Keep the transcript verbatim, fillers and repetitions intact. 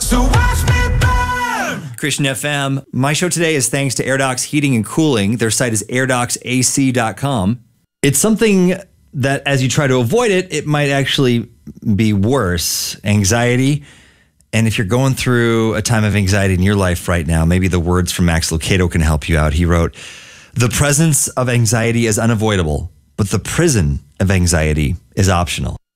So watch me burn. Christian F M. My show today is thanks to AirDocs Heating and Cooling. Their site is air docs a c dot com. It's something that as you try to avoid it, it might actually be worse. Anxiety. And if you're going through a time of anxiety in your life right now, maybe the words from Max Lucado can help you out. He wrote, "The presence of anxiety is unavoidable, but the prison of anxiety is optional."